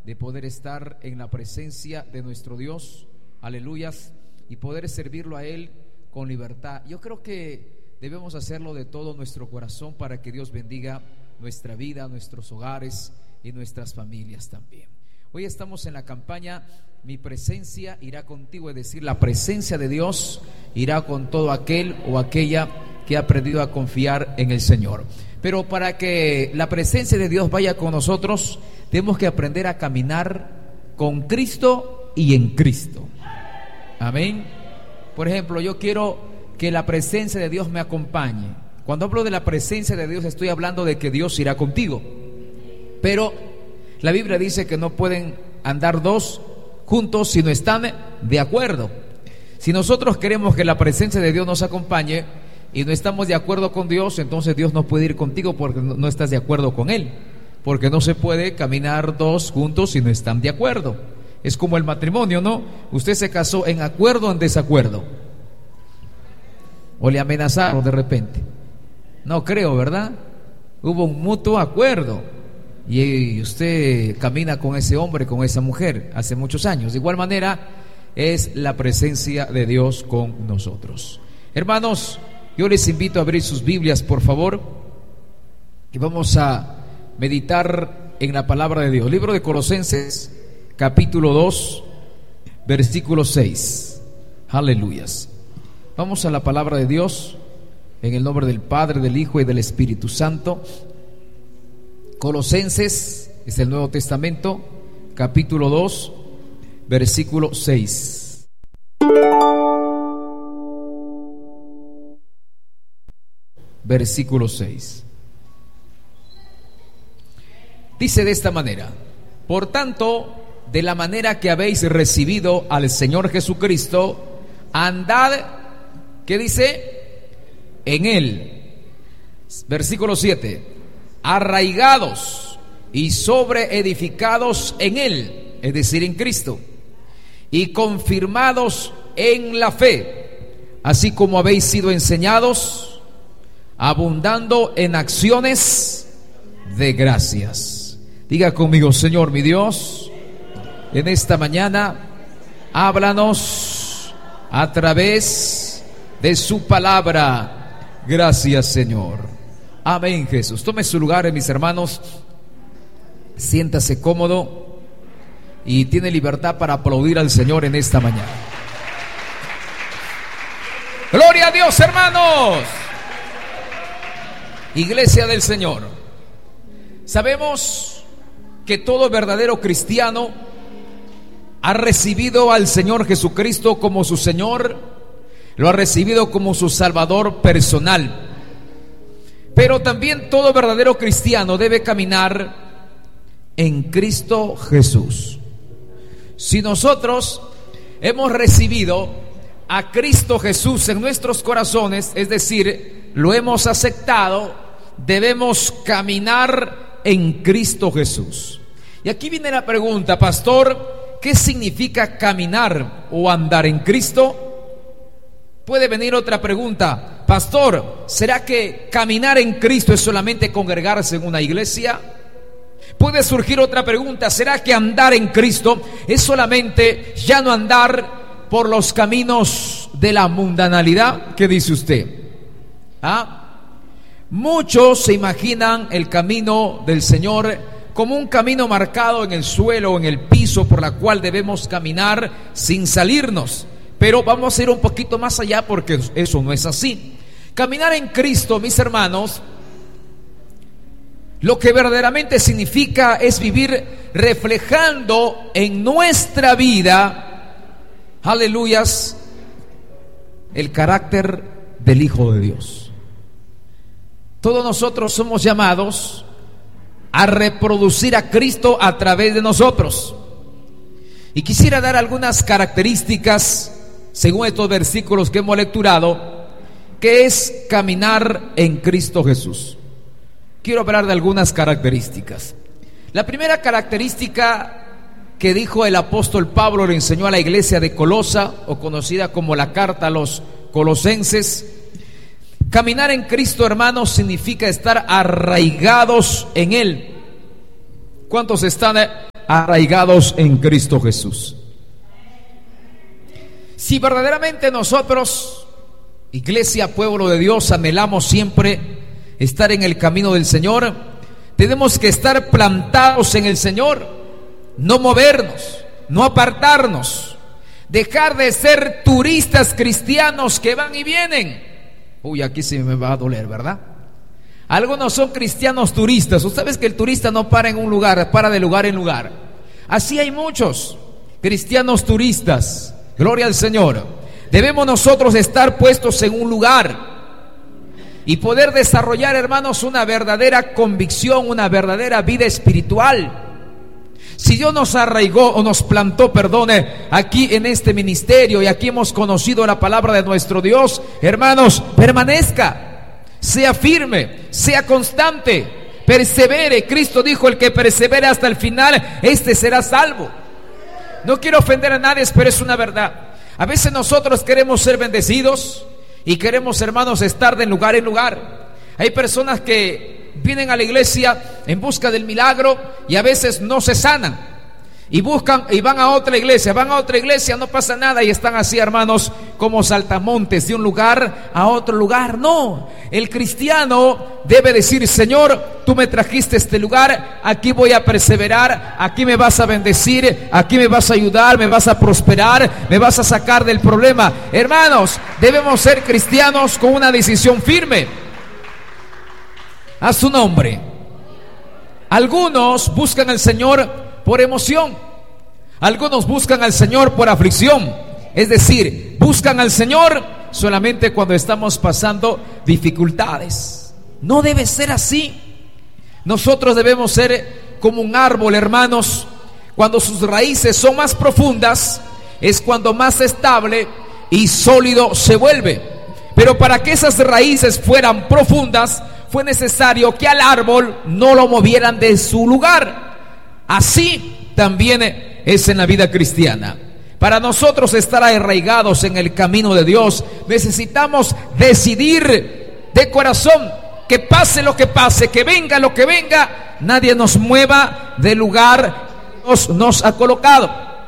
de poder estar en la presencia de nuestro Dios, aleluyas, y poder servirlo a Él con libertad. Yo creo que debemos hacerlo de todo nuestro corazón para que Dios bendiga nuestra vida, nuestros hogares y nuestras familias también. Hoy estamos en la campaña Mi presencia irá contigo, es decir, la presencia de Dios irá con todo aquel o aquella que ha aprendido a confiar en el Señor. Pero para que la presencia de Dios vaya con nosotros, tenemos que aprender a caminar con Cristo y en Cristo. Amén. Por ejemplo, yo quiero que la presencia de Dios me acompañe. Cuando hablo de la presencia de Dios, estoy hablando de que Dios irá contigo. Pero la Biblia dice que no pueden andar dos juntos si no están de acuerdo. Si nosotros queremos que la presencia de Dios nos acompañe y no estamos de acuerdo con Dios, entonces Dios no puede ir contigo porque no estás de acuerdo con Él. Porque no se puede caminar dos juntos si no están de acuerdo. Es como el matrimonio, ¿no? Usted se casó en acuerdo o en desacuerdo. O le amenazaron de repente. No creo, ¿verdad? Hubo un mutuo acuerdo. Y usted camina con ese hombre, con esa mujer, hace muchos años. De igual manera es la presencia de Dios con nosotros. Hermanos, yo les invito a abrir sus Biblias, por favor, y vamos a meditar en la palabra de Dios. Libro de Colosenses, capítulo 2, versículo 6. Aleluyas. Vamos a la palabra de Dios en el nombre del Padre, del Hijo y del Espíritu Santo. Colosenses es el Nuevo Testamento, capítulo 2, versículo 6. Versículo 6. Dice de esta manera: por tanto, de la manera que habéis recibido al Señor Jesucristo, andad, ¿qué dice? En Él. Versículo 7. Arraigados y sobreedificados en Él, es decir, en Cristo, y confirmados en la fe, así como habéis sido enseñados, abundando en acciones de gracias. Diga conmigo: Señor mi Dios, en esta mañana háblanos a través de su palabra. Gracias, Señor. Amén, Jesús. Tome su lugar, mis hermanos. Siéntase cómodo y tiene libertad para aplaudir al Señor en esta mañana. Gloria a Dios, hermanos. Iglesia del Señor, sabemos que todo verdadero cristiano ha recibido al Señor Jesucristo como su Señor, lo ha recibido como su Salvador personal. Pero también todo verdadero cristiano debe caminar en Cristo Jesús. Si nosotros hemos recibido a Cristo Jesús en nuestros corazones, es decir, lo hemos aceptado, debemos caminar en Cristo Jesús. Y aquí viene la pregunta: pastor, ¿qué significa caminar o andar en Cristo? Puede venir otra pregunta: pastor, ¿será que caminar en Cristo es solamente congregarse en una iglesia? Puede surgir otra pregunta: ¿será que andar en Cristo es solamente ya no andar por los caminos de la mundanalidad? ¿Qué dice usted? Muchos se imaginan el camino del Señor como un camino marcado en el suelo o en el piso por la cual debemos caminar sin salirnos. Pero vamos a ir un poquito más allá, porque eso no es así. Caminar en Cristo, mis hermanos, lo que verdaderamente significa es vivir reflejando en nuestra vida, aleluyas, el carácter del Hijo de Dios. Todos nosotros somos llamados a reproducir a Cristo a través de nosotros. Y quisiera dar algunas características según estos versículos que hemos lecturado, que es caminar en Cristo Jesús. Quiero hablar de algunas características. La primera característica que dijo el apóstol Pablo, le enseñó a la iglesia de Colosa, o conocida como la carta a los Colosenses: caminar en Cristo, hermanos, significa estar arraigados en Él. ¿Cuántos están arraigados en Cristo Jesús. Si verdaderamente nosotros, iglesia, pueblo de Dios, anhelamos siempre estar en el camino del Señor, tenemos que estar plantados en el Señor, no movernos, no apartarnos, dejar de ser turistas cristianos que van y vienen. Uy, aquí sí me va a doler, ¿verdad? Algunos son cristianos turistas. Usted sabe que el turista no para en un lugar, para de lugar en lugar. Así hay muchos cristianos turistas. Gloria al Señor. Debemos nosotros estar puestos en un lugar y poder desarrollar, hermanos, una verdadera convicción, una verdadera vida espiritual. Si Dios nos arraigó o nos plantó, aquí en este ministerio, y aquí hemos conocido la palabra de nuestro Dios, hermanos, permanezca, sea firme, sea constante, persevere. Cristo dijo: el que persevere hasta el final, este será salvo. No quiero ofender a nadie, pero es una verdad. A veces nosotros queremos ser bendecidos y queremos, hermanos, estar de lugar en lugar. Hay personas que vienen a la iglesia en busca del milagro y a veces no se sanan, y buscan y van a otra iglesia, no pasa nada, y están así, hermanos, como saltamontes de un lugar a otro lugar. No, el cristiano debe decir: Señor, tú me trajiste a este lugar, aquí voy a perseverar, aquí me vas a bendecir, aquí me vas a ayudar, me vas a prosperar, me vas a sacar del problema. Hermanos, debemos ser cristianos con una decisión firme. A su nombre. Algunos buscan al Señor por emoción, algunos buscan al Señor por aflicción, es decir, buscan al Señor solamente cuando estamos pasando dificultades. No debe ser así. Nosotros debemos ser como un árbol, hermanos. Cuando sus raíces son más profundas, es cuando más estable y sólido se vuelve. Pero para que esas raíces fueran profundas, fue necesario que al árbol no lo movieran de su lugar. Así también es en la vida cristiana. Para nosotros estar arraigados en el camino de Dios, necesitamos decidir de corazón que pase lo que pase, que venga lo que venga, nadie nos mueva del lugar que Dios nos ha colocado.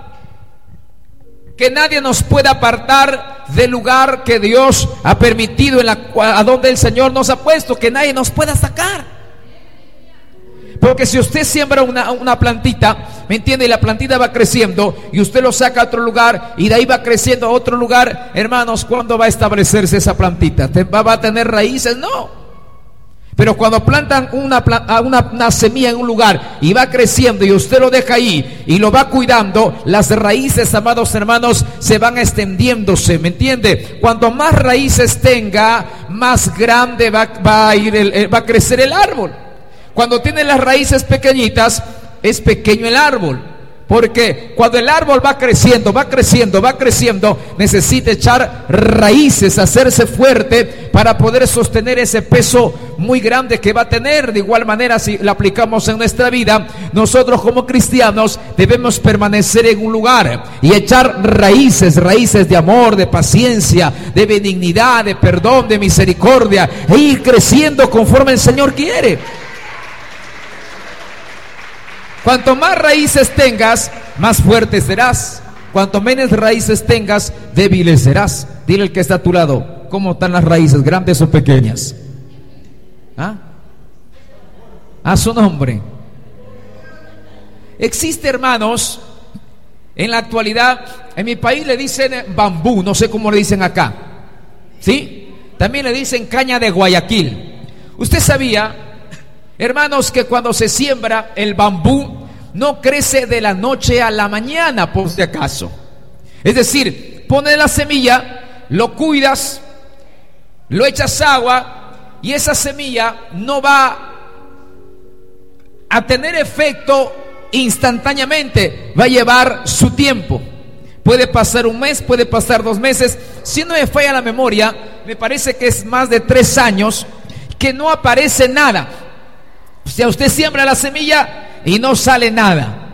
Que nadie nos pueda apartar del lugar que Dios ha permitido, a donde el Señor nos ha puesto, que nadie nos pueda sacar. Porque si usted siembra una plantita, ¿me entiende? Y la plantita va creciendo y usted lo saca a otro lugar y de ahí va creciendo a otro lugar, hermanos, ¿cuándo va a establecerse esa plantita? ¿Va a tener raíces? No. Pero cuando plantan una semilla en un lugar y va creciendo y usted lo deja ahí y lo va cuidando, las raíces, amados hermanos, se van extendiéndose, ¿me entiende? Cuanto más raíces tenga, más grande va a crecer el árbol. Cuando tiene las raíces pequeñitas, es pequeño el árbol. Porque cuando el árbol va creciendo, necesita echar raíces, hacerse fuerte para poder sostener ese peso muy grande que va a tener. De igual manera, si lo aplicamos en nuestra vida, nosotros como cristianos debemos permanecer en un lugar y echar raíces de amor, de paciencia, de benignidad, de perdón, de misericordia, e ir creciendo conforme el Señor quiere. Cuanto más raíces tengas, más fuerte serás. Cuanto menos raíces tengas, débiles serás. Dile al que está a tu lado: ¿cómo están las raíces, grandes o pequeñas? ¿Ah? A su nombre. Existe, hermanos, en la actualidad, en mi país le dicen bambú, no sé cómo le dicen acá. ¿Sí? También le dicen caña de Guayaquil. ¿Usted sabía, hermanos, que cuando se siembra el bambú no crece de la noche a la mañana, por si acaso? Es decir, pones la semilla, lo cuidas, lo echas agua, y esa semilla no va a tener efecto instantáneamente, va a llevar su tiempo. Puede pasar un mes, puede pasar 2 meses. Si no me falla la memoria, me parece que es más de 3 años que no aparece nada. O sea, usted siembra la semilla y no sale nada.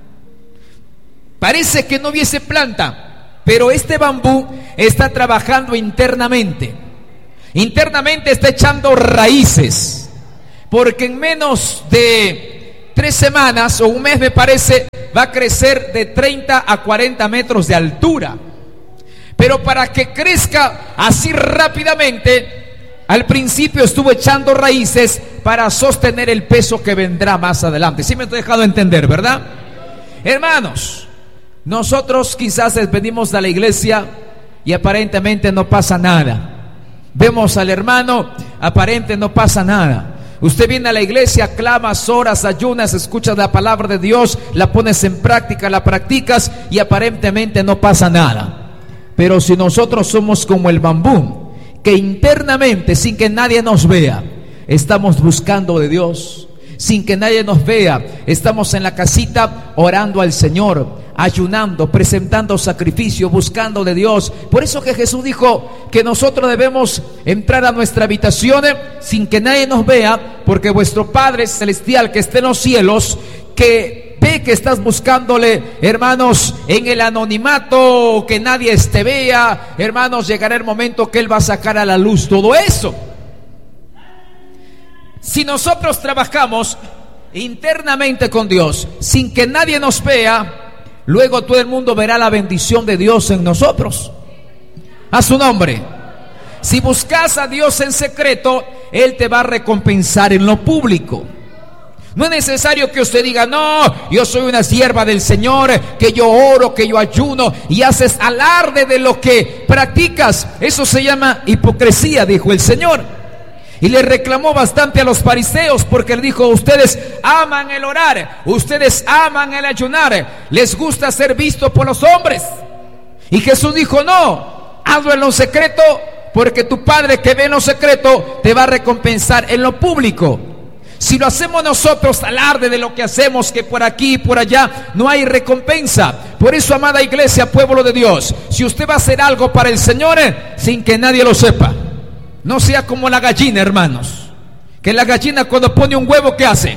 Parece que no hubiese planta, pero este bambú está trabajando internamente. Internamente está echando raíces, porque en menos de 3 semanas o un mes, me parece, va a crecer de 30 a 40 metros de altura. Pero para que crezca así rápidamente, al principio estuvo echando raíces para sostener el peso que vendrá más adelante. ¿Sí me estoy dejando entender, verdad? Hermanos, nosotros quizás venimos a la iglesia y aparentemente no pasa nada. Vemos al hermano, aparente no pasa nada. Usted viene a la iglesia, clamas, oras, ayunas, escuchas la palabra de Dios, la pones en práctica, la practicas y aparentemente no pasa nada. Pero si nosotros somos como el bambú, que internamente, sin que nadie nos vea, estamos buscando de Dios, sin que nadie nos vea, estamos en la casita orando al Señor, ayunando, presentando sacrificio, buscando de Dios. Por eso que Jesús dijo que nosotros debemos entrar a nuestra habitación sin que nadie nos vea, porque vuestro Padre Celestial que esté en los cielos, que ve que estás buscándole, hermanos, en el anonimato, que nadie te vea, hermanos, llegará el momento que Él va a sacar a la luz todo eso. Si nosotros trabajamos internamente con Dios sin que nadie nos vea, luego todo el mundo verá la bendición de Dios en nosotros. A su nombre. Si buscas a Dios en secreto, Él te va a recompensar en lo público. No es necesario que usted diga: no, yo soy una sierva del Señor, que yo oro, que yo ayuno, y haces alarde de lo que practicas. Eso se llama hipocresía, dijo el Señor. Y le reclamó bastante a los fariseos, porque le dijo: ustedes aman el orar, ustedes aman el ayunar, les gusta ser visto por los hombres. Y Jesús dijo: no, hazlo en lo secreto, porque tu Padre que ve en lo secreto te va a recompensar en lo público. Si lo hacemos nosotros alarde de lo que hacemos, que por aquí y por allá, no hay recompensa. Por eso, amada iglesia, pueblo de Dios, si usted va a hacer algo para el Señor, sin que nadie lo sepa, no sea como la gallina, hermanos, que la gallina cuando pone un huevo, ¿qué hace?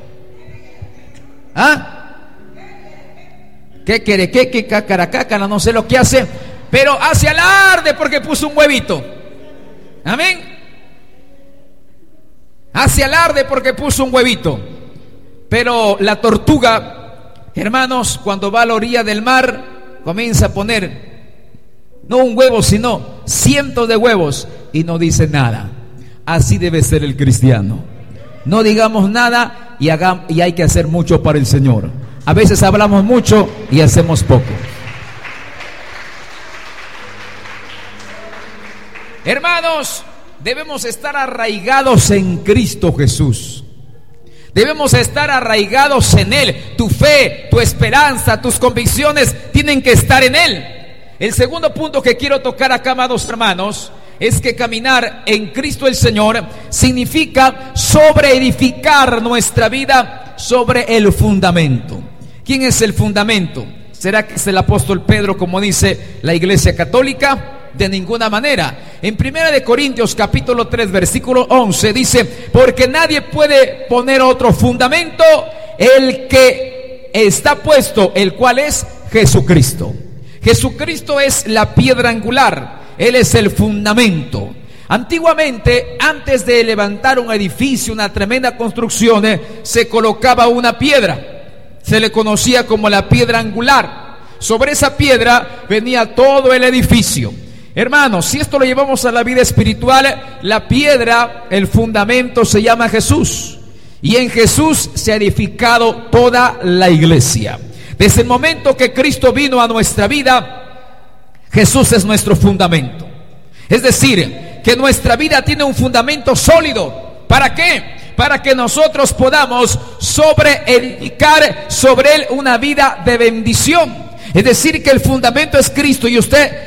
¿Ah? ¿Qué quiere? ¿Qué cacaracácala? No sé lo que hace, pero hace alarde porque puso un huevito. Amén. Hace alarde porque puso un huevito. Pero la tortuga, hermanos, cuando va a la orilla del mar, comienza a poner no un huevo, sino cientos de huevos, y no dice nada. Así debe ser el cristiano. No digamos nada y hay que hacer mucho para el Señor. A veces hablamos mucho y hacemos poco. Hermanos, debemos estar arraigados en Cristo Jesús. Debemos estar arraigados en Él. Tu fe, tu esperanza, tus convicciones tienen que estar en Él. El segundo punto que quiero tocar acá, amados hermanos, es que caminar en Cristo el Señor significa sobreedificar nuestra vida sobre el fundamento. ¿Quién es el fundamento? ¿Será que es el apóstol Pedro, como dice la Iglesia Católica? De ninguna manera. En 1 Corintios capítulo 3 versículo 11 dice: porque nadie puede poner otro fundamento el que está puesto, el cual es Jesucristo. Jesucristo es la piedra angular, Él es el fundamento. Antiguamente, antes de levantar un edificio, una tremenda construcción, se colocaba una piedra, se le conocía como la piedra angular. Sobre esa piedra venía todo el edificio. Hermanos, si esto lo llevamos a la vida espiritual, la piedra, el fundamento, se llama Jesús, y en Jesús se ha edificado toda la iglesia. Desde el momento que Cristo vino a nuestra vida, Jesús es nuestro fundamento. Es decir, que nuestra vida tiene un fundamento sólido. ¿Para qué? Para que nosotros podamos edificar sobre él una vida de bendición. Es decir, que el fundamento es Cristo, y usted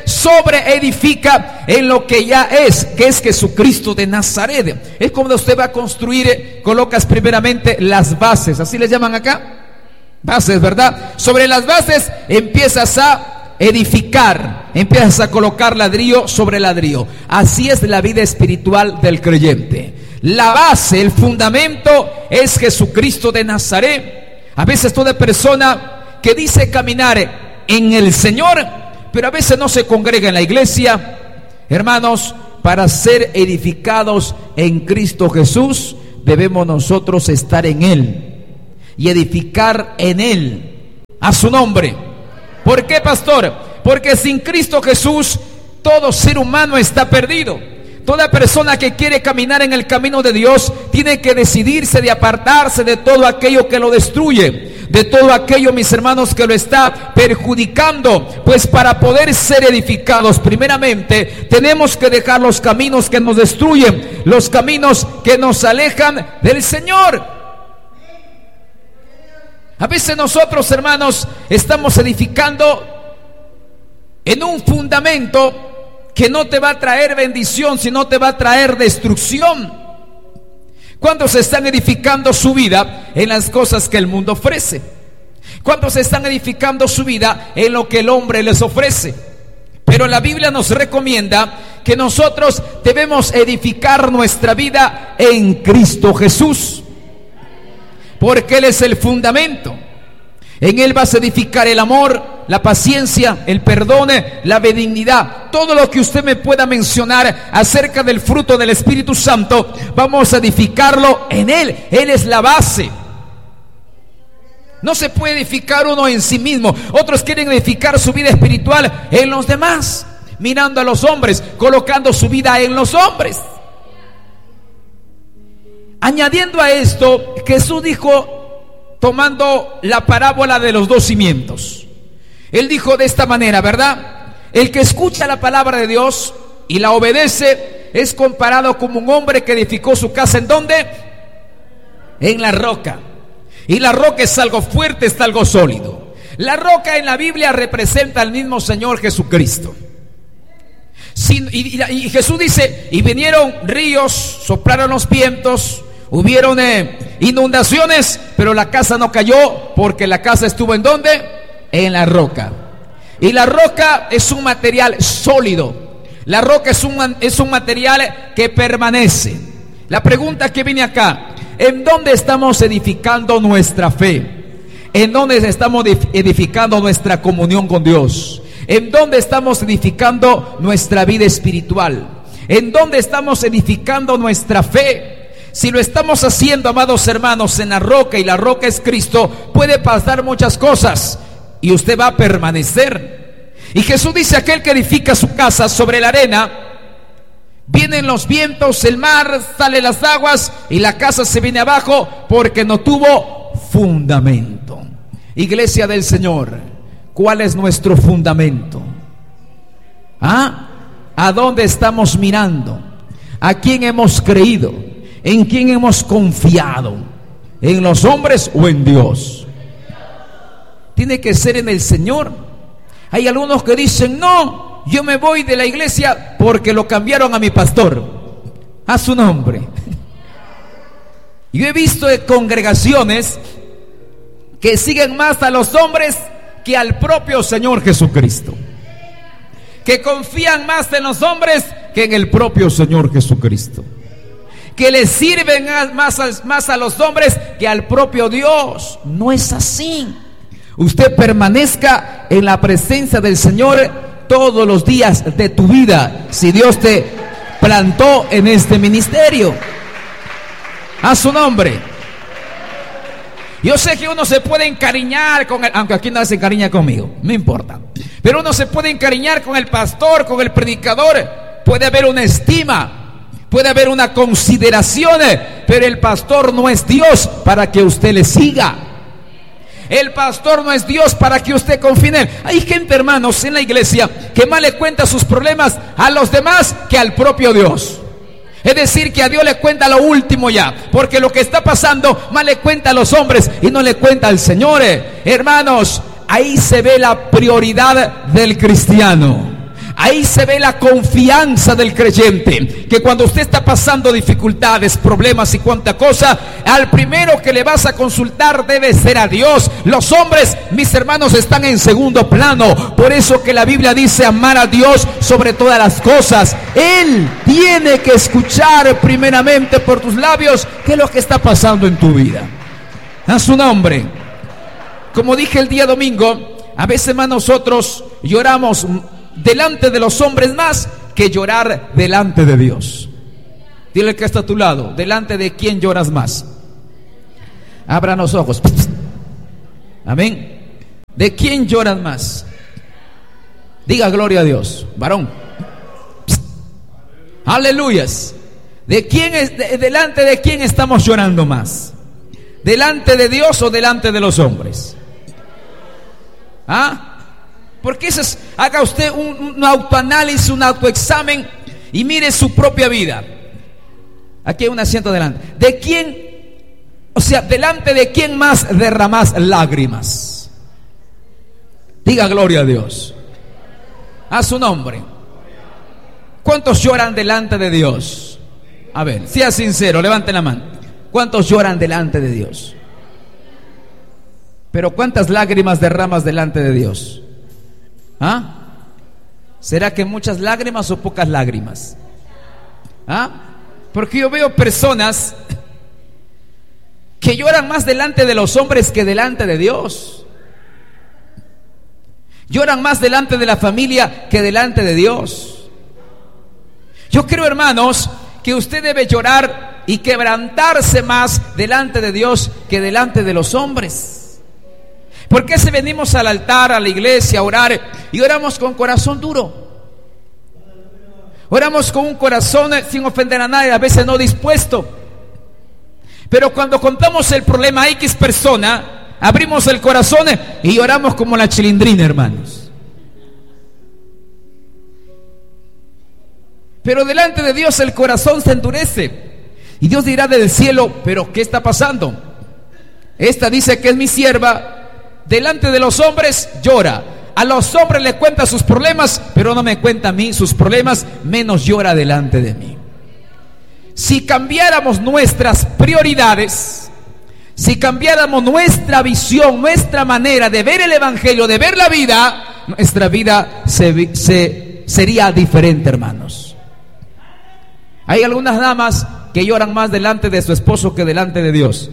edifica en lo que ya es, que es Jesucristo de Nazaret. Es como usted va a construir, colocas primeramente las bases, así les llaman acá, bases, ¿verdad? Sobre las bases empiezas a edificar, empiezas a colocar ladrillo sobre ladrillo. Así es la vida espiritual del creyente. La base, el fundamento es Jesucristo de Nazaret. A veces toda persona que dice caminar en el Señor, pero a veces no se congrega en la iglesia, hermanos, para ser edificados en Cristo Jesús, debemos nosotros estar en Él. y edificar en Él, a su nombre. ¿Por qué, pastor? Porque sin Cristo Jesús todo ser humano está perdido. Toda persona que quiere caminar en el camino de Dios tiene que decidirse de apartarse de todo aquello que lo destruye, de todo aquello, mis hermanos, que lo está perjudicando. Pues para poder ser edificados, primeramente tenemos que dejar los caminos que nos destruyen, los caminos que nos alejan del Señor. A veces nosotros, hermanos, estamos edificando en un fundamento que no te va a traer bendición, sino te va a traer destrucción. ¿Cuántos están edificando su vida en las cosas que el mundo ofrece? ¿Cuántos están edificando su vida en lo que el hombre les ofrece? Pero la Biblia nos recomienda que nosotros debemos edificar nuestra vida en Cristo Jesús, porque Él es el fundamento. En Él vas a edificar el amor, la paciencia, el perdón, la benignidad. Todo lo que usted me pueda mencionar acerca del fruto del Espíritu Santo, vamos a edificarlo en Él. Él es la base. No se puede edificar uno en sí mismo. Otros quieren edificar su vida espiritual en los demás, mirando a los hombres, colocando su vida en los hombres. Añadiendo a esto, Jesús dijo, tomando la parábola de los dos cimientos, Él dijo de esta manera, ¿verdad? El que escucha la palabra de Dios y la obedece es comparado como un hombre que edificó su casa. ¿En dónde? En la roca. Y la roca es algo fuerte, es algo sólido. La roca en la Biblia representa al mismo Señor Jesucristo. Y Jesús dice, y vinieron ríos, soplaron los vientos, hubieron inundaciones, pero la casa no cayó, porque la casa estuvo ¿en dónde? En la roca. Y la roca es un material sólido. La roca es un material que permanece. La pregunta que viene acá: ¿en dónde estamos edificando nuestra fe? ¿En dónde estamos edificando nuestra comunión con Dios? ¿En dónde estamos edificando nuestra vida espiritual? ¿En dónde estamos edificando nuestra fe? Si lo estamos haciendo, amados hermanos, en la roca, y la roca es Cristo, puede pasar muchas cosas y usted va a permanecer. Y Jesús dice: aquel que edifica su casa sobre la arena, vienen los vientos, el mar, salen las aguas y la casa se viene abajo porque no tuvo fundamento. Iglesia del Señor, ¿cuál es nuestro fundamento? ¿A dónde estamos mirando? ¿A quién hemos creído? ¿En quién hemos confiado? ¿En los hombres o en Dios? Tiene que ser en el Señor. Hay algunos que dicen: no, yo me voy de la iglesia porque lo cambiaron a mi pastor, a su nombre. Yo he visto congregaciones que siguen más a los hombres que al propio Señor Jesucristo, que confían más en los hombres que en el propio Señor Jesucristo, que le sirven más a los hombres que al propio Dios. No es así. Usted permanezca en la presencia del Señor todos los días de tu vida, si Dios te plantó en este ministerio. A su nombre. Yo sé que uno se puede encariñar con aunque aquí nadie se encariña conmigo, no importa, pero uno se puede encariñar con el pastor, con el predicador. Puede haber una estima, puede haber una consideración, pero el pastor no es Dios para que usted le siga. El pastor no es Dios para que usted confíe en él. Hay gente, hermanos, en la iglesia que más le cuenta sus problemas a los demás que al propio Dios. Es decir, que a Dios le cuenta lo último ya, porque lo que está pasando más le cuenta a los hombres y no le cuenta al Señor. Hermanos, ahí se ve la prioridad del cristiano. Ahí se ve la confianza del creyente, que cuando usted está pasando dificultades, problemas y cuanta cosa, al primero que le vas a consultar debe ser a Dios. Los hombres, mis hermanos, están en segundo plano. Por eso que la Biblia dice: amar a Dios sobre todas las cosas. Él tiene que escuchar primeramente por tus labios qué es lo que está pasando en tu vida. A su nombre. Como dije el día domingo, a veces más nosotros lloramos delante de los hombres más que llorar delante de Dios. Dile que está a tu lado: delante de quién lloras más. Abran los ojos. Amén. ¿De quién lloran más? Diga gloria a Dios, varón. Aleluyas. ¿Delante de quién estamos llorando más? ¿Delante de Dios o delante de los hombres? ¿Ah? Porque haga usted un autoanálisis, un autoexamen y mire su propia vida. Aquí hay un asiento delante. ¿De quién? O sea, delante de quién más derramas lágrimas. Diga gloria a Dios. A su nombre. ¿Cuántos lloran delante de Dios? A ver, sea sincero, levanten la mano. ¿Cuántos lloran delante de Dios? Pero ¿cuántas lágrimas derramas delante de Dios? ¿Ah? ¿Será que muchas lágrimas o pocas lágrimas? ¿Ah? Porque yo veo personas que lloran más delante de los hombres que delante de Dios. Lloran más delante de la familia que delante de Dios. Yo creo, hermanos, que usted debe llorar y quebrantarse más delante de Dios que delante de los hombres. ¿Por qué si venimos al altar, a la iglesia, a orar y oramos con corazón duro? Oramos con un corazón sin ofender a nadie, a veces no dispuesto. Pero cuando contamos el problema a X persona, abrimos el corazón y oramos como la chilindrina, hermanos. Pero delante de Dios el corazón se endurece. Y Dios dirá del cielo: ¿pero qué está pasando? Esta dice que es mi sierva. Delante de los hombres llora. A los hombres le cuenta sus problemas, pero no me cuenta a mí sus problemas, menos llora delante de mí. Si cambiáramos nuestras prioridades, si cambiáramos nuestra visión, nuestra manera de ver el evangelio, de ver la vida, nuestra vida sería diferente, hermanos. Hay algunas damas que lloran más delante de su esposo que delante de Dios.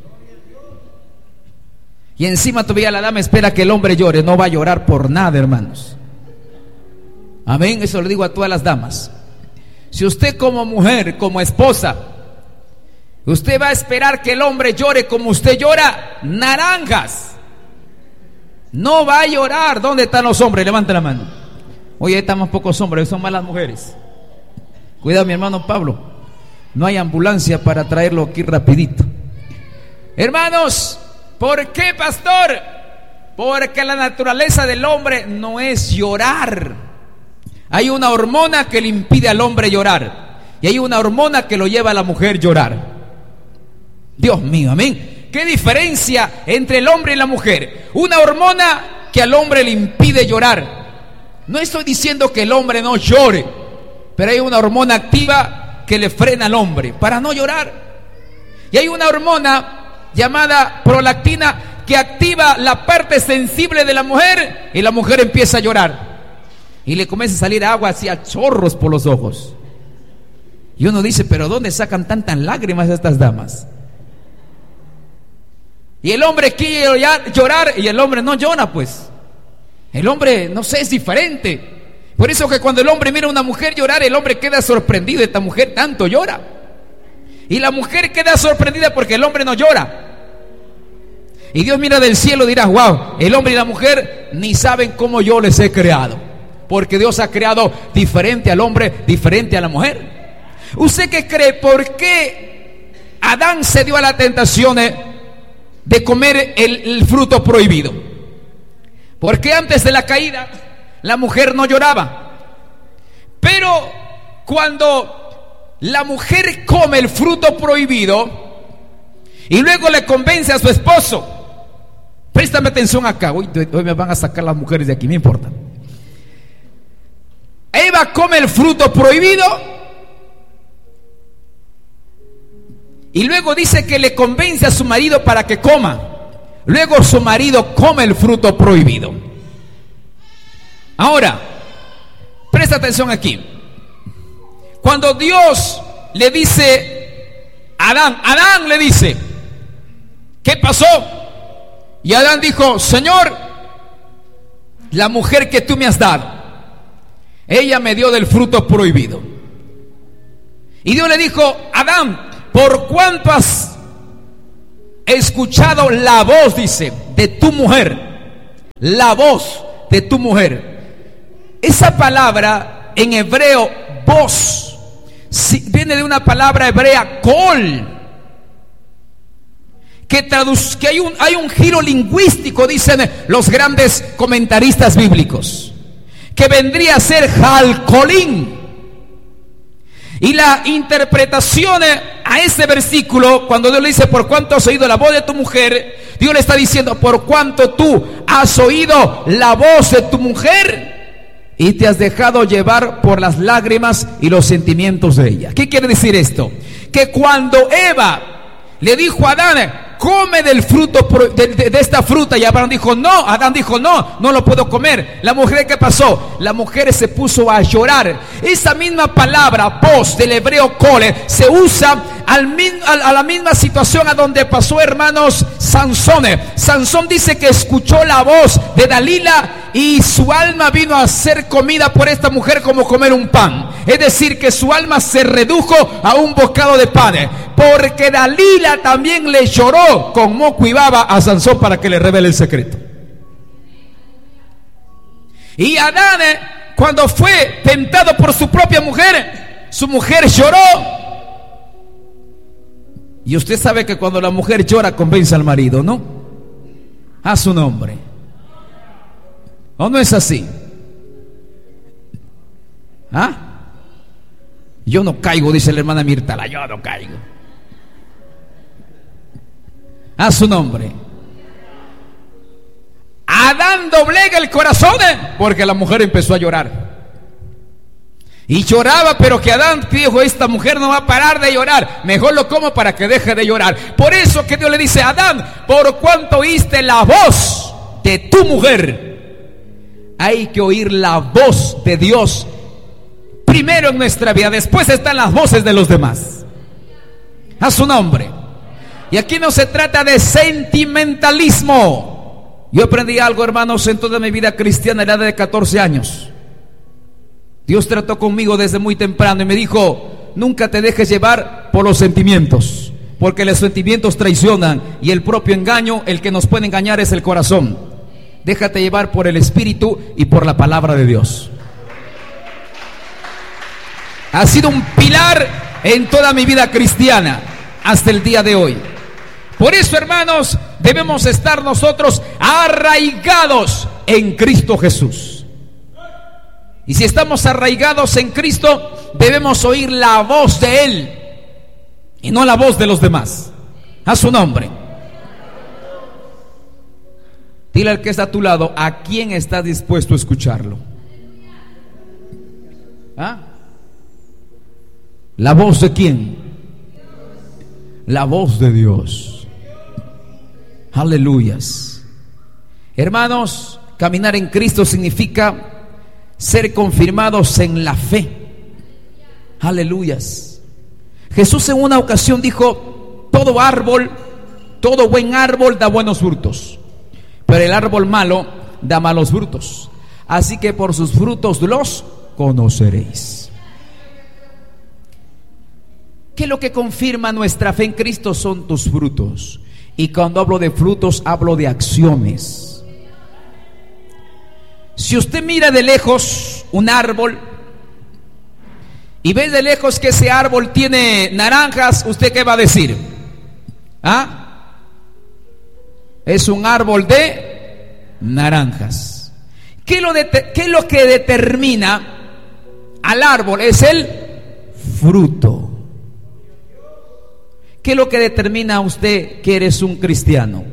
Y encima todavía la dama espera que el hombre llore. No va a llorar por nada, hermanos. Amén. Eso le digo a todas las damas. Si usted como mujer, como esposa, usted va a esperar que el hombre llore como usted llora, naranjas. No va a llorar. ¿Dónde están los hombres? Levanten la mano. Oye, estamos pocos hombres, son más las mujeres. Cuidado, mi hermano Pablo. No hay ambulancia para traerlo aquí rapidito. Hermanos, ¿por qué, pastor? Porque la naturaleza del hombre no es llorar. Hay una hormona que le impide al hombre llorar, y hay una hormona que lo lleva a la mujer a llorar. Dios mío, amén. ¿Qué diferencia entre el hombre y la mujer? Una hormona que al hombre le impide llorar. No estoy diciendo que el hombre no llore, pero hay una hormona activa que le frena al hombre para no llorar. Y hay una hormona llamada prolactina que activa la parte sensible de la mujer, y la mujer empieza a llorar y le comienza a salir agua así a chorros por los ojos. Y uno dice: ¿pero dónde sacan tantas lágrimas estas damas? Y el hombre quiere llorar y el hombre no llora, pues. El hombre, no sé, es diferente. Por eso que cuando el hombre mira a una mujer llorar, el hombre queda sorprendido. Esta mujer tanto llora. Y la mujer queda sorprendida porque el hombre no llora. Y Dios mira del cielo y dirá: wow, el hombre y la mujer ni saben cómo yo les he creado, porque Dios ha creado diferente al hombre, diferente a la mujer. ¿Usted qué cree? ¿Por qué Adán se dio a la tentación de comer el fruto prohibido? Porque antes de la caída la mujer no lloraba. Pero cuando la mujer come el fruto prohibido y luego le convence a su esposo, préstame atención acá, hoy me van a sacar las mujeres de aquí, no importa. Eva come el fruto prohibido y luego dice que le convence a su marido para que coma. Luego su marido come el fruto prohibido. Ahora, presta atención aquí. Cuando Dios le dice a Adán le dice: ¿qué pasó? Y Adán dijo: Señor, la mujer que tú me has dado, ella me dio del fruto prohibido. Y Dios le dijo: Adán, por cuanto has escuchado la voz, dice, de tu mujer. La voz de tu mujer. Esa palabra en hebreo, voz, viene de una palabra hebrea, kol, que hay un giro lingüístico, dicen los grandes comentaristas bíblicos, que vendría a ser jalcolín. Y la interpretación a este versículo, cuando Dios le dice, por cuanto has oído la voz de tu mujer, Dios le está diciendo, por cuanto tú has oído la voz de tu mujer y te has dejado llevar por las lágrimas y los sentimientos de ella. ¿Qué quiere decir esto? Que cuando Eva le dijo a Adán, come del fruto de esta fruta, y Adán dijo no, no lo puedo comer. La mujer, ¿qué pasó? La mujer se puso a llorar. Esa misma palabra, voz, del hebreo cole, se usa a la misma situación a donde pasó, hermanos, Sansón. Sansón dice que escuchó la voz de Dalila y su alma vino a ser comida por esta mujer como comer un pan. Es decir, que su alma se redujo a un bocado de pan, porque Dalila también le lloró con moco y baba a Sansón para que le revele el secreto. Y Adán, cuando fue tentado por su propia mujer, su mujer lloró. Y usted sabe que cuando la mujer llora convence al marido, ¿no? A su nombre. ¿O no es así? ¿Ah? Yo no caigo, dice la hermana Mirtala, yo no caigo. A su nombre. Adán doblega el corazón porque la mujer empezó a llorar. Y lloraba, pero que Adán dijo, esta mujer no va a parar de llorar, mejor lo como para que deje de llorar. Por eso que Dios le dice a Adán, por cuanto oíste la voz de tu mujer. Hay que oír la voz de Dios primero en nuestra vida, después están las voces de los demás. A su nombre. Y aquí no se trata de sentimentalismo. Yo aprendí algo, hermanos, en toda mi vida cristiana, a la edad de 14 años. Dios trató conmigo desde muy temprano y me dijo, nunca te dejes llevar por los sentimientos, porque los sentimientos traicionan, y el propio engaño, el que nos puede engañar es el corazón. Déjate llevar por el Espíritu y por la palabra de Dios. Ha sido un pilar en toda mi vida cristiana hasta el día de hoy. Por eso, hermanos, debemos estar nosotros arraigados en Cristo Jesús. Y si estamos arraigados en Cristo, debemos oír la voz de Él y no la voz de los demás. A su nombre. Dile al que está a tu lado, ¿a quién estás dispuesto a escucharlo? ¿Ah? ¿La voz de quién? La voz de Dios. Aleluyas. Hermanos, caminar en Cristo significa ser confirmados en la fe. Aleluyas. Jesús en una ocasión dijo, todo buen árbol da buenos frutos, pero el árbol malo da malos frutos. Así que por sus frutos los conoceréis. ¿Qué es lo que confirma nuestra fe en Cristo? Son tus frutos. Y cuando hablo de frutos, hablo de acciones. Si usted mira de lejos un árbol y ve de lejos que ese árbol tiene naranjas, ¿usted qué va a decir? ¿Ah? Es un árbol de naranjas. ¿Qué es lo que determina al árbol? Es el fruto. ¿Qué es lo que determina a usted que eres un cristiano?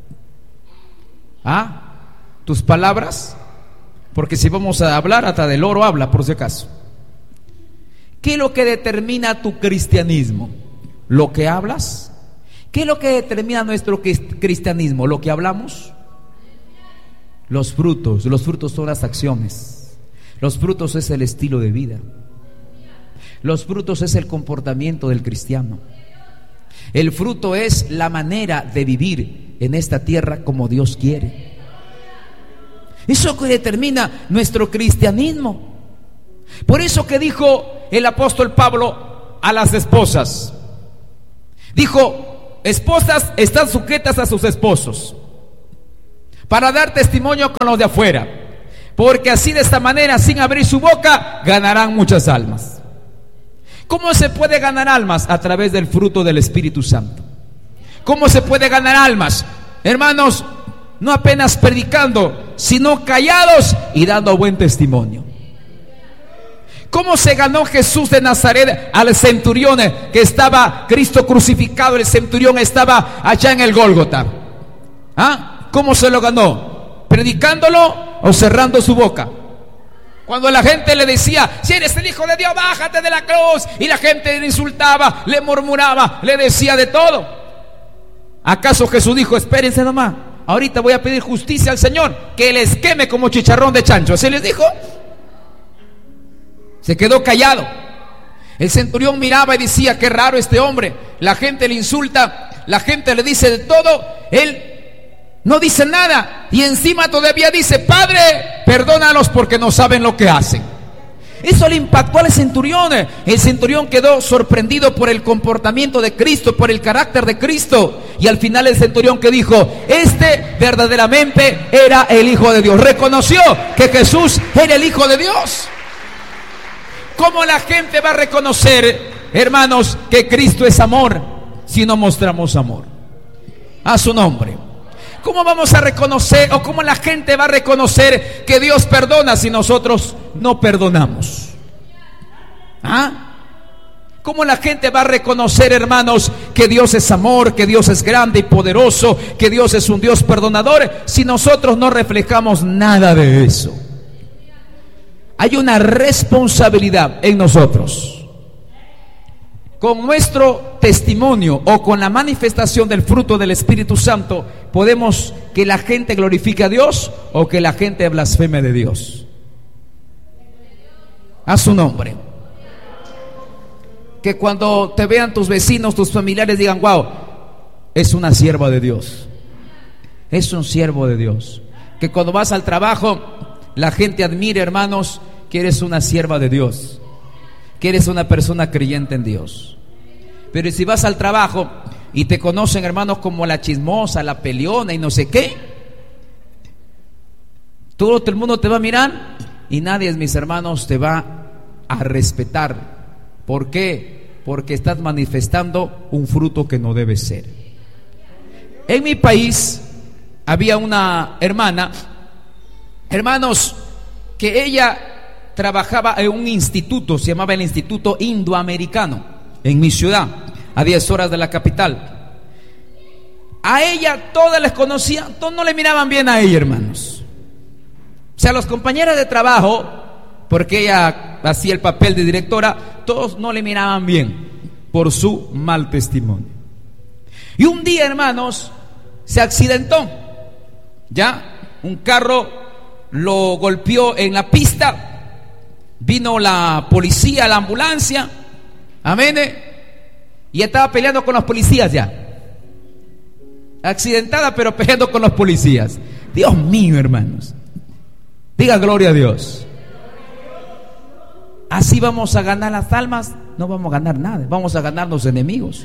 ¿Ah? ¿Tus palabras? Porque si vamos a hablar, hasta del oro habla, por si acaso. ¿Qué es lo que determina tu cristianismo? ¿Lo que hablas? ¿Qué es lo que determina nuestro cristianismo? ¿Lo que hablamos? Los frutos. Los frutos son las acciones. Los frutos es el estilo de vida. Los frutos es el comportamiento del cristiano. El fruto es la manera de vivir en esta tierra como Dios quiere. Eso que determina nuestro cristianismo. Por eso que dijo el apóstol Pablo a las esposas, dijo, esposas están sujetas a sus esposos para dar testimonio con los de afuera, porque así, de esta manera, sin abrir su boca, ganarán muchas almas. ¿Cómo se puede ganar almas? A través del fruto del Espíritu Santo. ¿Cómo se puede ganar almas? Hermanos, no apenas predicando, sino callados y dando buen testimonio. ¿Cómo se ganó Jesús de Nazaret al centurión que estaba Cristo crucificado? El centurión estaba allá en el Gólgota. ¿Cómo se lo ganó? ¿Predicándolo o cerrando su boca? Cuando la gente le decía: si eres el Hijo de Dios, bájate de la cruz, y la gente le insultaba, le murmuraba, le decía de todo, ¿acaso Jesús dijo: espérense nomás, ahorita voy a pedir justicia al Señor, que les queme como chicharrón de chancho? ¿Así les dijo? Se quedó callado. El centurión miraba y decía: qué raro este hombre, la gente le insulta, la gente le dice de todo, él no dice nada, y encima todavía dice: Padre, perdónalos porque no saben lo que hacen. Eso le impactó al centurión. El centurión quedó sorprendido por el comportamiento de Cristo, por el carácter de Cristo. Y al final el centurión, que dijo: este verdaderamente era el Hijo de Dios. Reconoció que Jesús era el Hijo de Dios. ¿Cómo la gente va a reconocer, hermanos, que Cristo es amor si no mostramos amor a su nombre? ¿Cómo vamos a reconocer, o cómo la gente va a reconocer que Dios perdona si nosotros no perdonamos? ¿Cómo la gente va a reconocer, hermanos, que Dios es amor, que Dios es grande y poderoso, que Dios es un Dios perdonador, si nosotros no reflejamos nada de eso? Hay una responsabilidad en nosotros. Con nuestro testimonio o con la manifestación del fruto del Espíritu Santo, podemos que la gente glorifique a Dios o que la gente blasfeme de Dios. A su nombre. Que cuando te vean tus vecinos, tus familiares, digan: wow, es una sierva de Dios, es un siervo de Dios. Que cuando vas al trabajo, la gente admire, hermanos, que eres una sierva de Dios, que eres una persona creyente en Dios. Pero si vas al trabajo y te conocen, hermanos, como la chismosa, la peleona y no sé qué, todo el mundo te va a mirar y nadie, mis hermanos, te va a respetar. ¿Por qué? Porque estás manifestando un fruto que no debe ser. En mi país había una hermana, hermanos, que ella trabajaba en un instituto, se llamaba el Instituto Indoamericano, en mi ciudad, a 10 horas de la capital. A ella todas les conocían, todos no le miraban bien a ella, hermanos. O sea, los compañeros de trabajo, porque ella hacía el papel de directora, todos no le miraban bien por su mal testimonio. Y un día, hermanos, se accidentó. Ya, un carro lo golpeó en la pista. Vino la policía, la ambulancia, amén, y estaba peleando con los policías ya. Accidentada, pero peleando con los policías. Dios mío, hermanos. Diga gloria a Dios. ¿Así vamos a ganar las almas? No vamos a ganar nada, vamos a ganar los enemigos.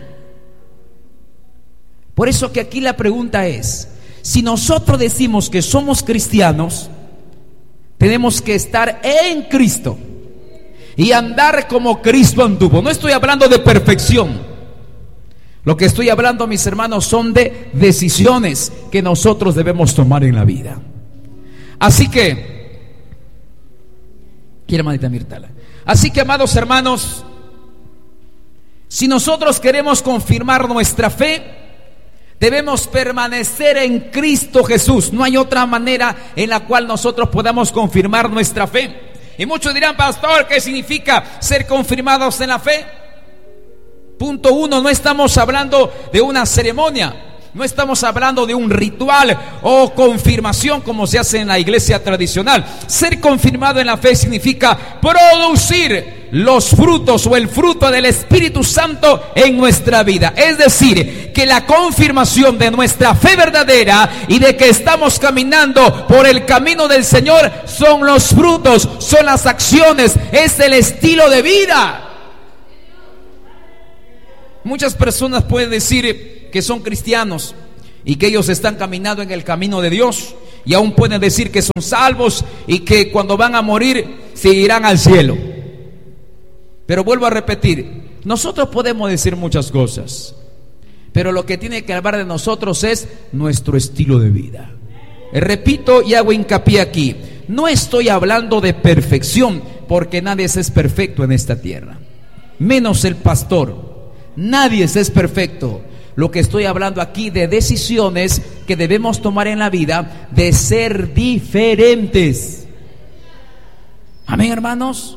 Por eso que aquí la pregunta es: si nosotros decimos que somos cristianos, tenemos que estar en Cristo y andar como Cristo anduvo. No estoy hablando de perfección. Lo que estoy hablando, mis hermanos, son de decisiones que nosotros debemos tomar en la vida. Así que, hermanita Mirtala, así que, amados hermanos, si nosotros queremos confirmar nuestra fe, debemos permanecer en Cristo Jesús. No hay otra manera en la cual nosotros podamos confirmar nuestra fe. Y muchos dirán: pastor, ¿qué significa ser confirmados en la fe? Punto 1, no estamos hablando de una ceremonia, no estamos hablando de un ritual o confirmación como se hace en la iglesia tradicional. Ser confirmado en la fe significa producir los frutos o el fruto del Espíritu Santo en nuestra vida. Es decir, que la confirmación de nuestra fe verdadera y de que estamos caminando por el camino del Señor son los frutos, son las acciones, es el estilo de vida. Muchas personas pueden decir que son cristianos y que ellos están caminando en el camino de Dios y aún pueden decir que son salvos y que cuando van a morir se irán al cielo. Pero vuelvo a repetir, nosotros podemos decir muchas cosas, pero lo que tiene que hablar de nosotros es nuestro estilo de vida. Repito y hago hincapié aquí, no estoy hablando de perfección, porque nadie es perfecto en esta tierra, menos el pastor. Nadie es perfecto. Lo que estoy hablando aquí de decisiones que debemos tomar en la vida, de ser diferentes. Amén, hermanos.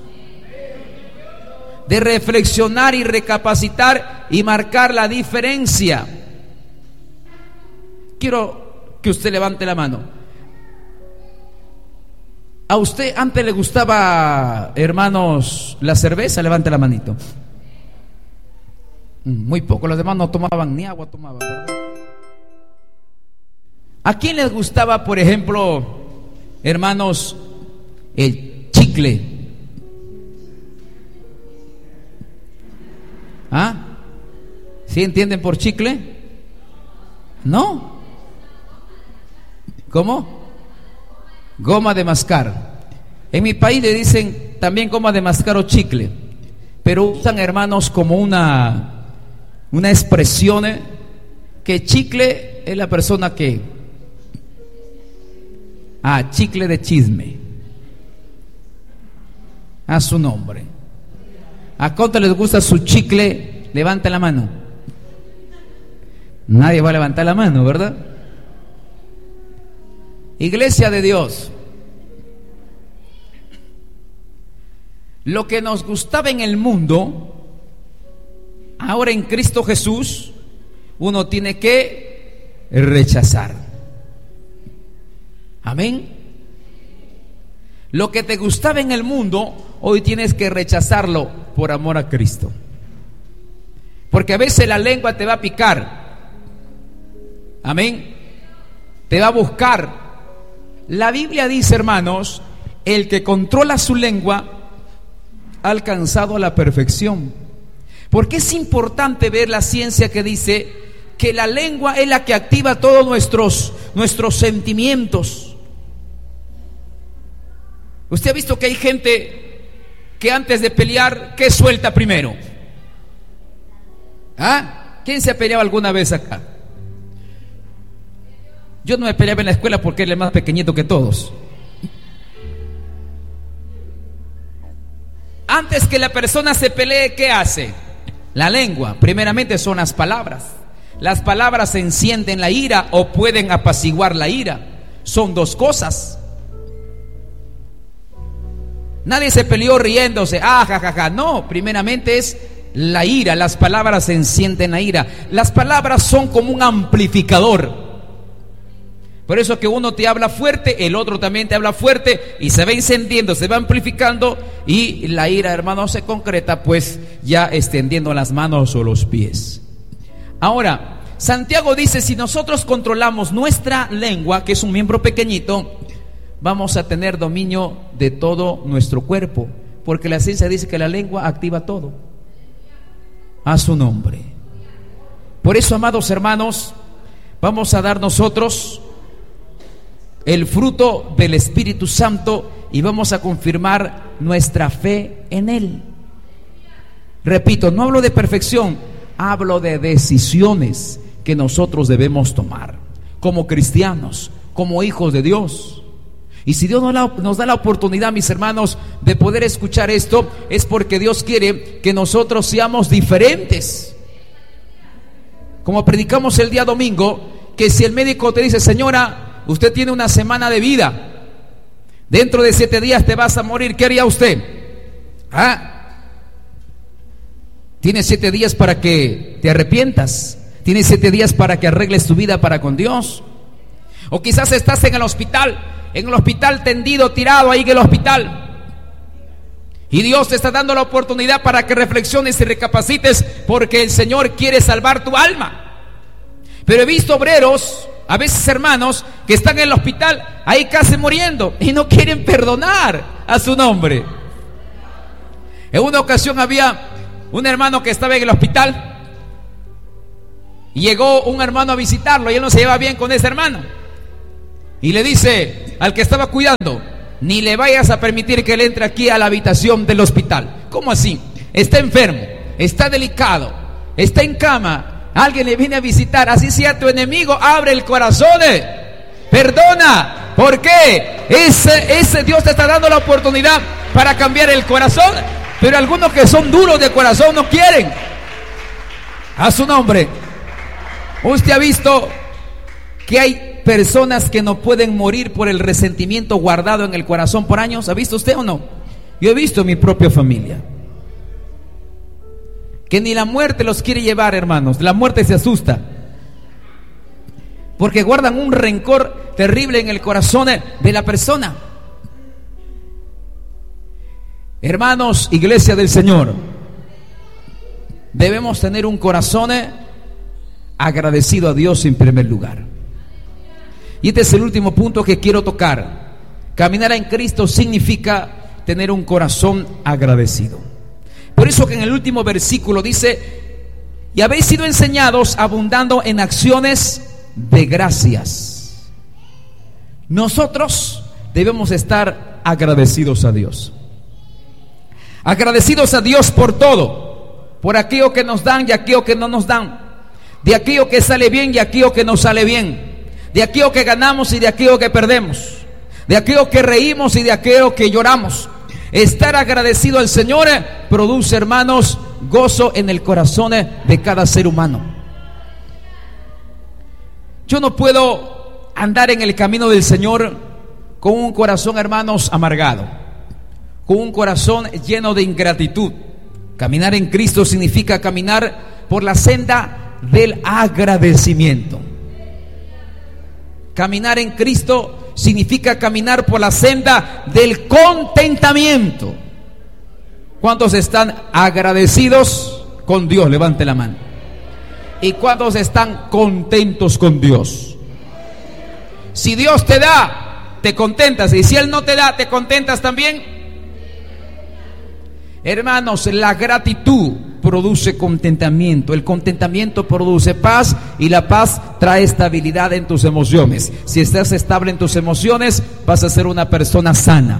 De reflexionar y recapacitar y marcar la diferencia. Quiero que usted levante la mano. ¿A usted antes le gustaba, hermanos, la cerveza? Levante la manito. Muy poco, los demás no tomaban, ni agua tomaban, ¿verdad? ¿A quién les gustaba, por ejemplo, hermanos, el chicle? ¿Ah? ¿Sí entienden por chicle? ¿No? ¿Cómo? Goma de mascar. En mi país le dicen también goma de mascar o chicle, pero usan, hermanos, como una expresión que chicle es la persona que chicle de chisme. A su nombre. ¿A cuánto les gusta su chicle? Levanta la mano. Nadie va a levantar la mano, ¿verdad? Iglesia de Dios, lo que nos gustaba en el mundo, ahora en Cristo Jesús, uno tiene que rechazar. Amén. Lo que te gustaba en el mundo, hoy tienes que rechazarlo por amor a Cristo. Porque a veces la lengua te va a picar. Amén. Te va a buscar. La Biblia dice, hermanos, el que controla su lengua ha alcanzado la perfección. Porque es importante ver la ciencia que dice que la lengua es la que activa todos nuestros sentimientos. Usted ha visto que hay gente que antes de pelear, ¿qué suelta primero? ¿Quién se ha peleado alguna vez acá? Yo no me peleaba en la escuela porque era el más pequeñito que todos. Antes que la persona se pelee, ¿qué hace? La lengua, primeramente, son las palabras. Las palabras encienden la ira o pueden apaciguar la ira. Son dos cosas. Nadie se peleó riéndose, jajaja. No, primeramente es la ira. Las palabras encienden la ira. Las palabras son como un amplificador. Por eso que uno te habla fuerte, el otro también te habla fuerte y se va encendiendo, se va amplificando y la ira, hermano, se concreta pues ya extendiendo las manos o los pies. Ahora, Santiago dice, si nosotros controlamos nuestra lengua, que es un miembro pequeñito, vamos a tener dominio de todo nuestro cuerpo, porque la ciencia dice que la lengua activa todo. A su nombre. Por eso, amados hermanos, vamos a dar nosotros el fruto del Espíritu Santo y vamos a confirmar nuestra fe en Él. Repito, no hablo de perfección, hablo de decisiones que nosotros debemos tomar como cristianos, como hijos de Dios. Y si Dios nos da la oportunidad, mis hermanos, de poder escuchar esto, es porque Dios quiere que nosotros seamos diferentes. Como predicamos el día domingo, que si el médico te dice, señora, usted tiene una semana de vida, dentro de 7 días te vas a morir, ¿qué haría usted? Tiene 7 días para que te arrepientas, tiene 7 días para que arregles tu vida para con Dios. O quizás estás en el hospital tendido, tirado ahí en el hospital, y Dios te está dando la oportunidad para que reflexiones y recapacites, porque el Señor quiere salvar tu alma. Pero he visto obreros, a veces hermanos, que están en el hospital ahí casi muriendo y no quieren perdonar a su nombre. En una ocasión había un hermano que estaba en el hospital Y llegó un hermano a visitarlo y él no se lleva bien con ese hermano. Y le dice al que estaba cuidando: ni le vayas a permitir que él entre aquí a la habitación del hospital. ¿Cómo así? Está enfermo, está delicado, está en cama, alguien le viene a visitar. Así sea tu enemigo, abre el corazón, perdona. ¿Por qué? Ese Dios te está dando la oportunidad para cambiar el corazón. Pero algunos que son duros de corazón no quieren. A su nombre. Usted ha visto que hay personas que no pueden morir por el resentimiento guardado en el corazón por años. ¿Ha visto usted o no? Yo he visto en mi propia familia que ni la muerte los quiere llevar, hermanos. La muerte se asusta porque guardan un rencor terrible en el corazón de la persona. Hermanos, iglesia del Señor, debemos tener un corazón agradecido a Dios en primer lugar. Y este es el último punto que quiero tocar. Caminar en Cristo significa tener un corazón agradecido. Por eso que en el último versículo dice: y habéis sido enseñados abundando en acciones de gracias. Nosotros debemos estar agradecidos a Dios. Agradecidos a Dios por todo, por aquello que nos dan y aquello que no nos dan, de aquello que sale bien y aquello que no sale bien, de aquello que ganamos y de aquello que perdemos, de aquello que reímos y de aquello que lloramos. Estar agradecido al Señor produce, hermanos, gozo en el corazón de cada ser humano. Yo no puedo andar en el camino del Señor con un corazón, hermanos, amargado, con un corazón lleno de ingratitud. Caminar en Cristo significa caminar por la senda del agradecimiento. Caminar en Cristo significa caminar por la senda del contentamiento. ¿Cuántos están agradecidos con Dios? Levante la mano. ¿Y cuántos están contentos con Dios? Si Dios te da, te contentas, y si Él no te da, te contentas también. Hermanos, la gratitud produce contentamiento. El contentamiento produce paz, y la paz trae estabilidad en tus emociones. Si estás estable en tus emociones, vas a ser una persona sana.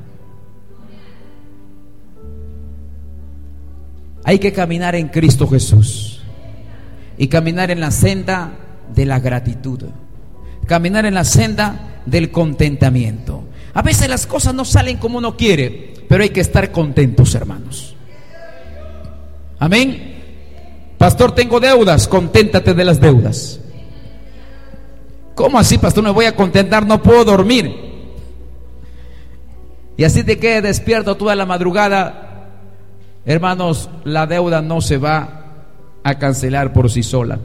Hay que caminar en Cristo Jesús y caminar en la senda de la gratitud, caminar en la senda del contentamiento. A veces las cosas no salen como uno quiere, pero hay que estar contentos, hermanos. Amén. Pastor, tengo deudas. Conténtate de las deudas. ¿Cómo así, pastor? Me voy a contentar, no puedo dormir. Y así te quedes despierto toda la madrugada. Hermanos, la deuda no se va a cancelar por sí sola.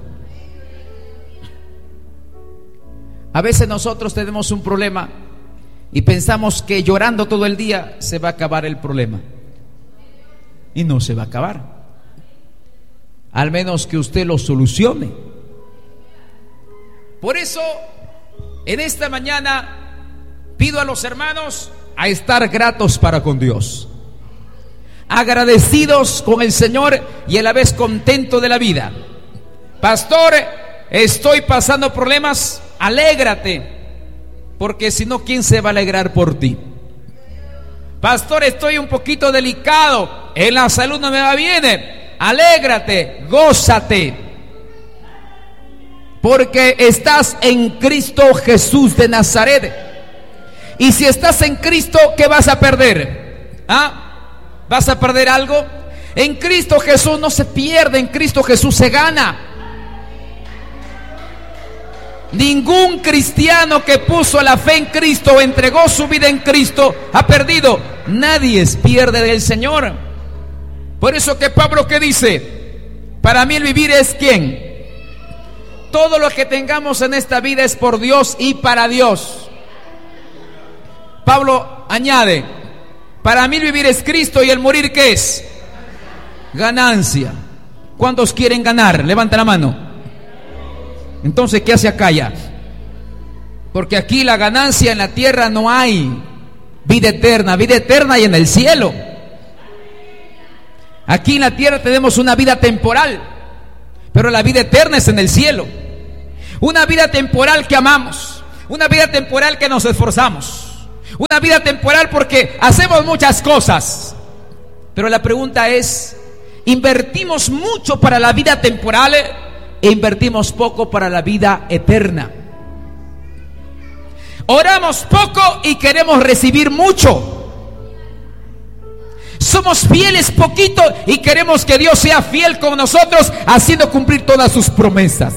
A veces nosotros tenemos un problema y pensamos que llorando todo el día se va a acabar el problema, y no se va a acabar, al menos que usted lo solucione. Por eso, en esta mañana pido a los hermanos a estar gratos para con Dios, agradecidos con el Señor y a la vez contento de la vida. Pastor, estoy pasando problemas. Alégrate, porque si no, ¿quién se va a alegrar por ti? Pastor, estoy un poquito delicado, en la salud no me va bien. Alégrate, gózate, porque estás en Cristo Jesús de Nazaret. Y si estás en Cristo, ¿qué vas a perder? ¿Vas a perder algo? En Cristo Jesús no se pierde, en Cristo Jesús se gana. Ningún cristiano que puso la fe en Cristo o entregó su vida en Cristo ha perdido. Nadie pierde del Señor. Por eso que Pablo, ¿qué dice? Para mí el vivir es ¿quién? Todo lo que tengamos en esta vida es por Dios y para Dios. Pablo añade: para mí el vivir es Cristo y el morir ¿qué es? Ganancia. ¿Cuántos quieren ganar? Levanta la mano. Entonces, ¿qué hace acá ya? Porque aquí la ganancia en la tierra no hay. Vida eterna hay en el cielo. Aquí en la tierra tenemos una vida temporal, pero la vida eterna es en el cielo. Una vida temporal que amamos, una vida temporal que nos esforzamos, una vida temporal porque hacemos muchas cosas. Pero la pregunta es, ¿invertimos mucho para la vida temporal e invertimos poco para la vida eterna? Oramos poco y queremos recibir mucho. Somos fieles poquito y queremos que Dios sea fiel con nosotros, haciendo cumplir todas sus promesas.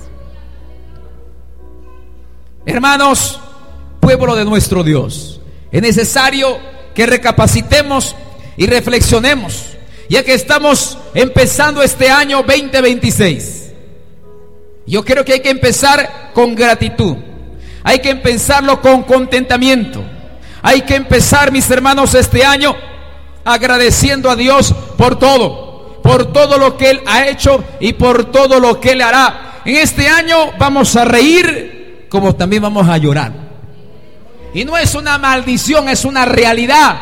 Hermanos, pueblo de nuestro Dios, es necesario que recapacitemos y reflexionemos, ya que estamos empezando este año 2026. Yo creo que hay que empezar con gratitud, hay que empezarlo con contentamiento, hay que empezar, mis hermanos, este año agradeciendo a Dios por todo lo que Él ha hecho y por todo lo que Él hará. En este año vamos a reír como también vamos a llorar. Y no es una maldición, es una realidad.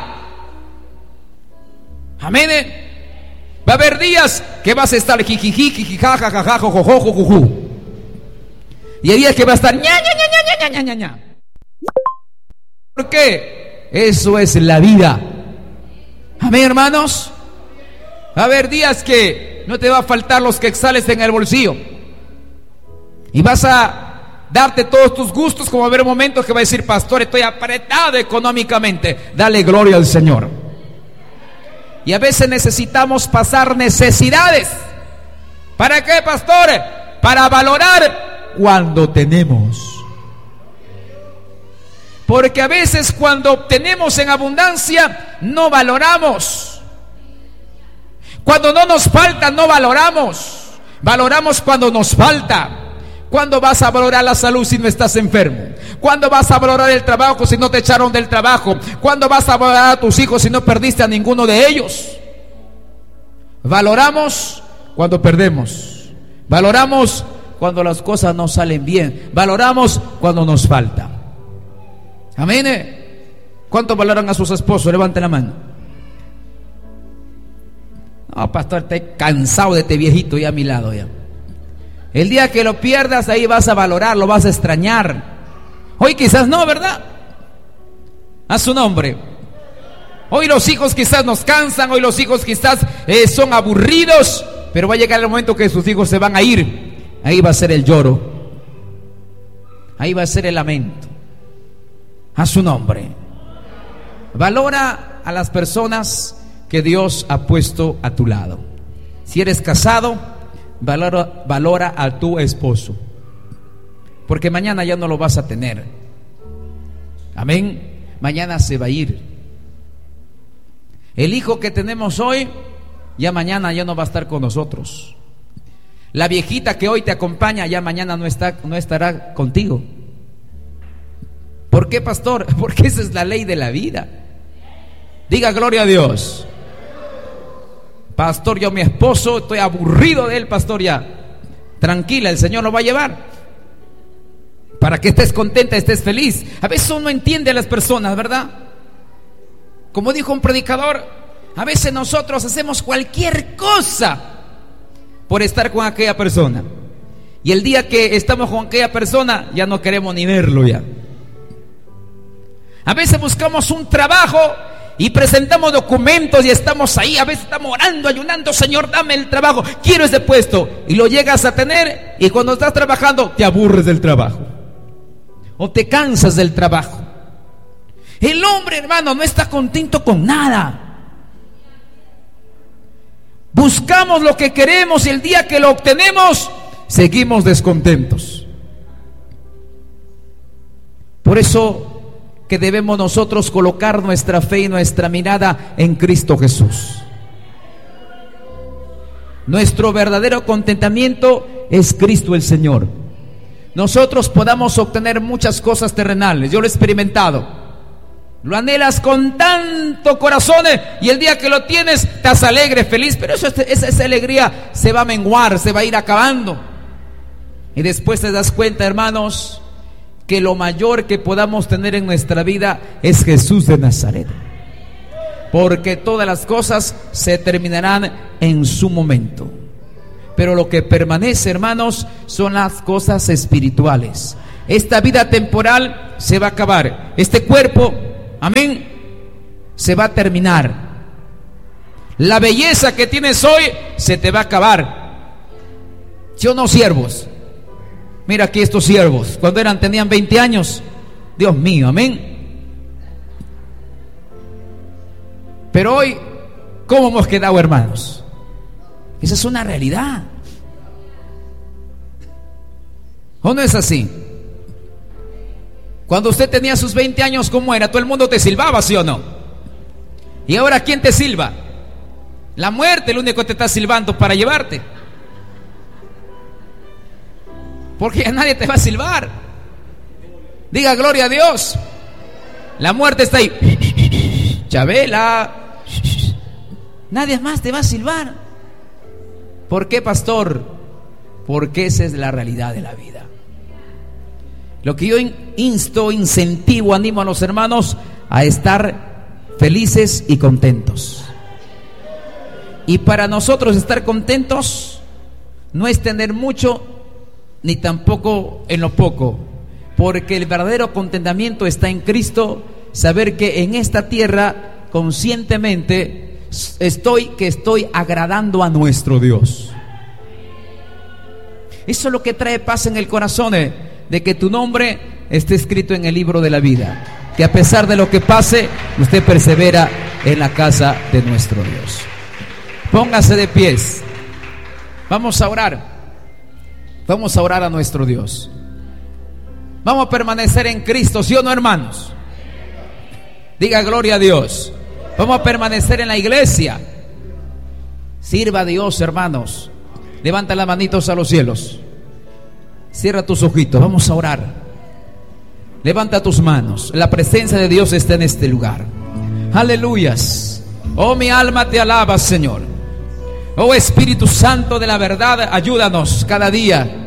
Amén. Va a haber días que vas a estar jijiji, jijijaja, jajaja, jojojo, juju. Y hay días que va a estar ña, ña, ña, ña, ña, ña, ña. ¿Por qué? Eso es la vida. Amén, hermanos. Va a haber días que no te va a faltar los quetzales en el bolsillo y vas a darte todos tus gustos, como va a haber momentos que va a decir: pastor, estoy apretado económicamente. Dale gloria al Señor. Y a veces necesitamos pasar necesidades. ¿Para qué, pastor? Para valorar cuando tenemos. Porque a veces cuando obtenemos en abundancia no valoramos. Cuando no nos falta no valoramos. Valoramos cuando nos falta. ¿Cuándo vas a valorar la salud si no estás enfermo? ¿Cuándo vas a valorar el trabajo si no te echaron del trabajo? ¿Cuándo vas a valorar a tus hijos si no perdiste a ninguno de ellos? Valoramos cuando perdemos. Valoramos cuando las cosas no salen bien. Valoramos cuando nos falta. Amén. ¿Cuántos valoran a sus esposos? Levanten la mano. No, pastor, estoy cansado de este viejito ya a mi lado ya. El día que lo pierdas, ahí vas a valorar, lo vas a extrañar. Hoy quizás no, ¿verdad? A su nombre. Hoy los hijos quizás nos cansan, hoy los hijos quizás son aburridos, pero va a llegar el momento que sus hijos se van a ir. Ahí va a ser el lloro, ahí va a ser el lamento. A su nombre. Valora a las personas que Dios ha puesto a tu lado. Si eres casado, valora a tu esposo, porque mañana ya no lo vas a tener. Amén. Mañana se va a ir. El hijo que tenemos hoy, ya mañana ya no va a estar con nosotros. La viejita que hoy te acompaña, ya mañana no estará contigo. ¿Por qué, pastor? Porque esa es la ley de la vida. Diga gloria a Dios. Pastor, yo mi esposo estoy aburrido de él, pastor, ya. Tranquila, el Señor lo va a llevar. Para que estés contenta, estés feliz. A veces uno entiende a las personas, ¿verdad? Como dijo un predicador, a veces nosotros hacemos cualquier cosa por estar con aquella persona. Y el día que estamos con aquella persona, ya no queremos ni verlo ya. A veces buscamos un trabajo y presentamos documentos y estamos ahí, a veces estamos orando, ayunando: Señor, dame el trabajo, quiero ese puesto. Y lo llegas a tener y cuando estás trabajando te aburres del trabajo o te cansas del trabajo. El hombre, hermano, no está contento con nada. Buscamos lo que queremos y el día que lo obtenemos seguimos descontentos. Por eso que debemos nosotros colocar nuestra fe y nuestra mirada en Cristo Jesús. Nuestro verdadero contentamiento es Cristo el Señor. Nosotros podamos obtener muchas cosas terrenales, yo lo he experimentado, lo anhelas con tanto corazón y el día que lo tienes estás alegre, feliz, pero esa alegría se va a menguar, se va a ir acabando. Y después te das cuenta, hermanos, que lo mayor que podamos tener en nuestra vida es Jesús de Nazaret, porque todas las cosas se terminarán en su momento. pero lo que permanece, hermanos, son las cosas espirituales. Esta vida temporal se va a acabar. Este cuerpo, amén, se va a terminar. La belleza que tienes hoy se te va a acabar. ¿Sí o no, siervos? Mira aquí estos siervos, cuando tenían 20 años. Dios mío, amén. Pero hoy, ¿cómo hemos quedado, hermanos? Esa es una realidad. ¿O no es así? Cuando usted tenía sus 20 años, ¿cómo era? Todo el mundo te silbaba, ¿sí o no? ¿Y ahora quién te silba? La muerte, el único que te está silbando para llevarte. Porque ya nadie te va a silbar. Diga gloria a Dios. La muerte está ahí. Chabela. Nadie más te va a silbar. ¿Por qué, pastor? Porque esa es la realidad de la vida. Lo que yo insto, incentivo, animo a los hermanos a estar felices y contentos. Y para nosotros estar contentos no es tener mucho ni tampoco en lo poco, porque el verdadero contentamiento está en Cristo. Saber que en esta tierra conscientemente estoy agradando a nuestro Dios. Eso es lo que trae paz en el corazón, de que tu nombre esté escrito en el libro de la vida, que a pesar de lo que pase, usted persevera en la casa de nuestro Dios. Póngase de pies. Vamos a orar. Vamos a orar a nuestro Dios. Vamos a permanecer en Cristo, ¿sí o no, hermanos? Diga gloria a Dios. Vamos a permanecer en la iglesia. Sirva a Dios, hermanos. Levanta las manitos a los cielos. Cierra tus ojitos, vamos a orar. Levanta tus manos. La presencia de Dios está en este lugar. Aleluyas. Oh, mi alma te alaba, Señor. Oh, Espíritu Santo de la verdad, ayúdanos cada día